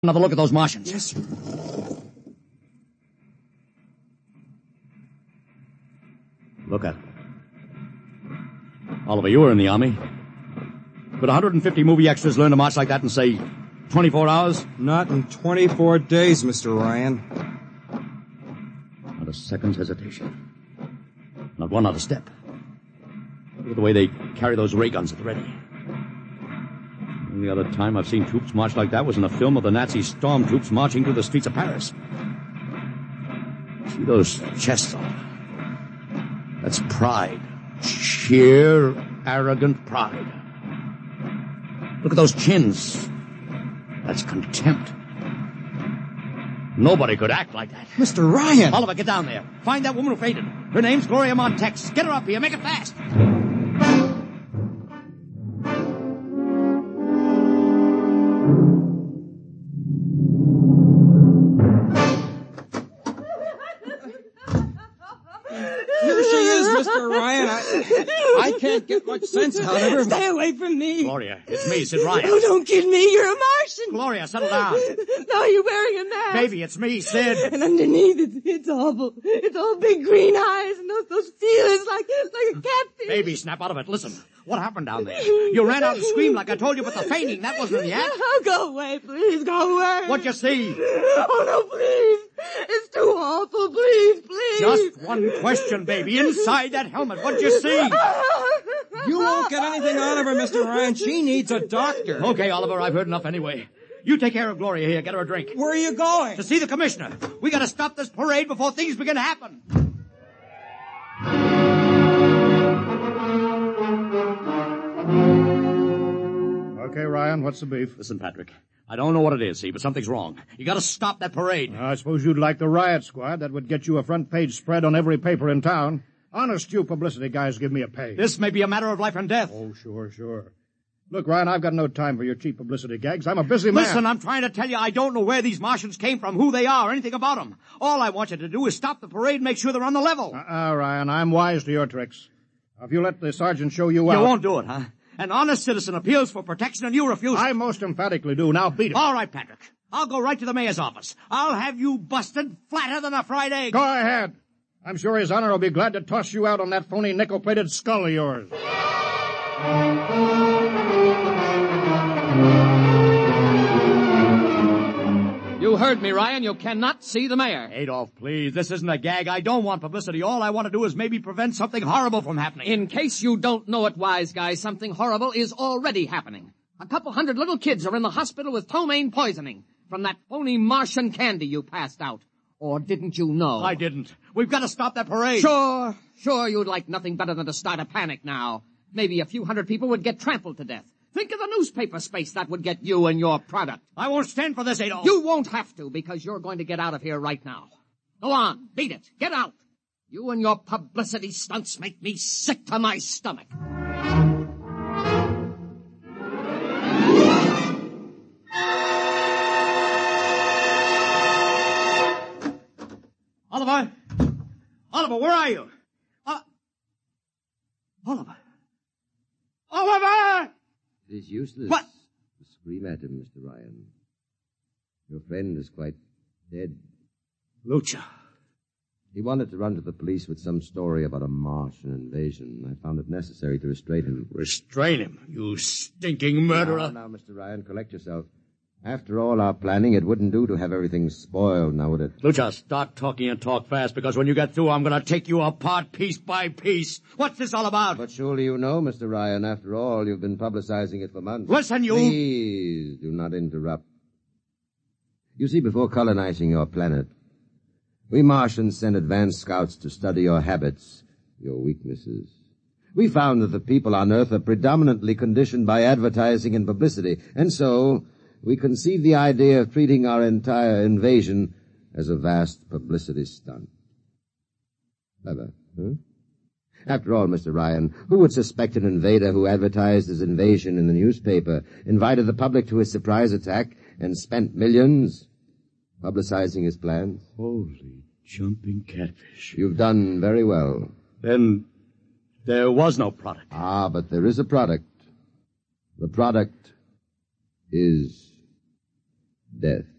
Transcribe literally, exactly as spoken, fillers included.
Another look at those Martians. Yes, sir. Look at it. Oliver, you were in the Army. Could one hundred fifty movie extras learn to march like that in, say, twenty-four hours? Not in twenty-four days, Mister Ryan. Not a second's hesitation. Not one other step. Look at the way they carry those ray guns at the ready. The only other time I've seen troops march like that was in a film of the Nazi stormtroops marching through the streets of Paris. See those chests on them? That's pride. Sheer, arrogant pride. Look at those chins. That's contempt. Nobody could act like that. Mister Ryan! Oliver, get down there. Find that woman who fainted. Her name's Gloria Montex. Get her up here. Make it fast. Here she is, Mister Ryan. I, I can't get much sense out of her. Stay away from me. Gloria, it's me, Sid Ryan. Oh, don't kid me. You're a Martian. Gloria, settle down. No, you're wearing a mask. Baby, it's me, Sid. And underneath, it's, it's awful. It's all big green eyes and those, those feelers like, like a catfish. Baby, snap out of it. Listen, what happened down there? You ran out and screamed like I told you, but the fainting, that wasn't in the act. Oh, go away, please. Go away. What'd you see? Oh, no, please. It's too awful. Please, please. Just one question, baby. Inside that helmet, what'd you see? You won't get anything out of her, Mister Ryan. She needs a doctor. Okay, Oliver, I've heard enough anyway. You take care of Gloria here. Get her a drink. Where are you going? To see the commissioner. We gotta stop this parade before things begin to happen. Okay, Ryan, what's the beef? Listen, Patrick, I don't know what it is, see, but something's wrong. You gotta stop that parade. I suppose you'd like the riot squad. That would get you a front-page spread on every paper in town. Honest, you publicity guys give me a pay. This may be a matter of life and death. Oh, sure, sure. Look, Ryan, I've got no time for your cheap publicity gags. I'm a busy man. Listen, I'm trying to tell you I don't know where these Martians came from, who they are, anything about them. All I want you to do is stop the parade and make sure they're on the level. Uh-uh, Ryan, I'm wise to your tricks. If you let the sergeant show you You out... won't do it, huh? An honest citizen appeals for protection and you refuse. I most emphatically do. Now beat it. All right, Patrick. I'll go right to the mayor's office. I'll have you busted flatter than a fried egg. Go ahead. I'm sure his honor will be glad to toss you out on that phony nickel-plated skull of yours. You heard me, Ryan. You cannot see the mayor. Adolf, please. This isn't a gag. I don't want publicity. All I want to do is maybe prevent something horrible from happening. In case you don't know it, wise guy, something horrible is already happening. A couple hundred little kids are in the hospital with ptomaine poisoning from that phony Martian candy you passed out. Or didn't you know? I didn't. We've got to stop that parade. Sure, sure you'd like nothing better than to start a panic now. Maybe a few hundred people would get trampled to death. Think of the newspaper space that would get you and your product. I won't stand for this, Adolf. You won't have to, because you're going to get out of here right now. Go on, beat it. Get out. You and your publicity stunts make me sick to my stomach. Oliver! Oliver, where are you? Uh, Oliver! Oliver! It is useless What? to scream at him, Mister Ryan. Your friend is quite dead. Lucha. He wanted to run to the police with some story about a Martian invasion. I found it necessary to restrain him. Restrain him, you stinking murderer. Now, now, Mister Ryan, collect yourself. After all our planning, it wouldn't do to have everything spoiled, now would it? Lucha, start talking and talk fast, because when you get through, I'm going to take you apart piece by piece. What's this all about? But surely you know, Mister Ryan, after all, you've been publicizing it for months. Listen, you... Please, do not interrupt. You see, before colonizing your planet, we Martians sent advanced scouts to study your habits, your weaknesses. We found that the people on Earth are predominantly conditioned by advertising and publicity, and so... we conceived the idea of treating our entire invasion as a vast publicity stunt. Clever, huh? After all, Mister Ryan, who would suspect an invader who advertised his invasion in the newspaper, invited the public to his surprise attack, and spent millions publicizing his plans? Holy jumping catfish. You've done very well. Then there was no product. Ah, but there is a product. The product is death.